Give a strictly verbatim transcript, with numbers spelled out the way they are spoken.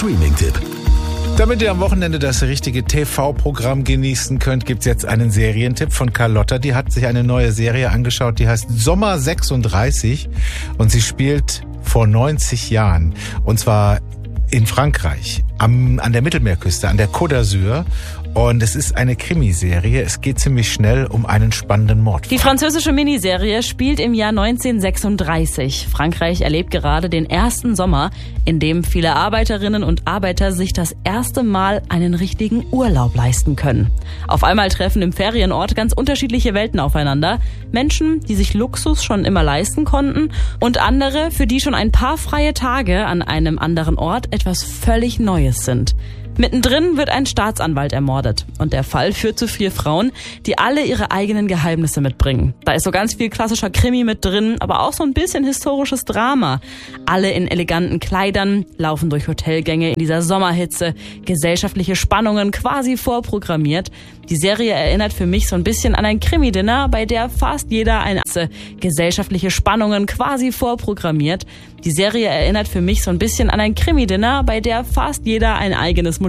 Streaming-Tipp. Damit ihr am Wochenende das richtige T V-Programm genießen könnt, gibt's jetzt einen Serientipp von Carlotta. Die hat sich eine neue Serie angeschaut, die heißt Sommer sechsunddreißig und sie spielt vor neunzig Jahren. Und zwar in Frankreich, am, an der Mittelmeerküste, an der Côte d'Azur. Und es ist eine Krimiserie. Es geht ziemlich schnell um einen spannenden Mord. Die französische Miniserie spielt im Jahr neunzehnhundertsechsunddreißig. Frankreich erlebt gerade den ersten Sommer, in dem viele Arbeiterinnen und Arbeiter sich das erste Mal einen richtigen Urlaub leisten können. Auf einmal treffen im Ferienort ganz unterschiedliche Welten aufeinander. Menschen, die sich Luxus schon immer leisten konnten und andere, für die schon ein paar freie Tage an einem anderen Ort etwas völlig Neues sind. Mittendrin wird ein Staatsanwalt ermordet und der Fall führt zu vier Frauen, die alle ihre eigenen Geheimnisse mitbringen. Da ist so ganz viel klassischer Krimi mit drin, aber auch so ein bisschen historisches Drama. Alle in eleganten Kleidern, laufen durch Hotelgänge in dieser Sommerhitze, gesellschaftliche Spannungen quasi vorprogrammiert. Die Serie erinnert für mich so ein bisschen an ein Krimi-Dinner, bei der fast jeder eine gesellschaftliche Spannungen quasi vorprogrammiert. Die Serie erinnert für mich so ein bisschen an ein Krimi-Dinner, bei der fast jeder ein eigenes